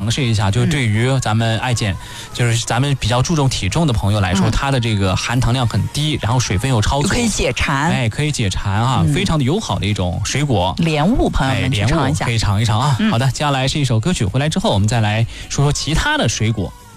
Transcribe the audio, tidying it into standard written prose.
尝试一下，就是对于咱们爱减，就是咱们比较注重体重的朋友来说，它的这个含糖量很低，然后水分又超足， 可以解馋。 哎，可以解馋啊，非常的友好的一种水果。 莲雾，朋友们去尝一下， 可以尝一尝啊。好的，接下来是一首歌曲，回来之后我们再来说说其他的水果。